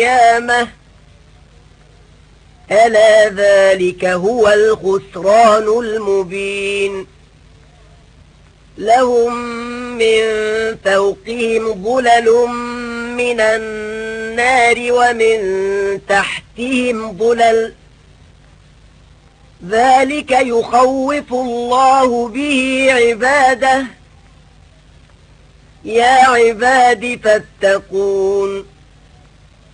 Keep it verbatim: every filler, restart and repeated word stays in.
القيامة ألا ذلك هو الخسران المبين لهم من فوقهم ظلل من النار ومن تحتهم ظلل ذلك يخوف الله به عباده يا عباد فاتقون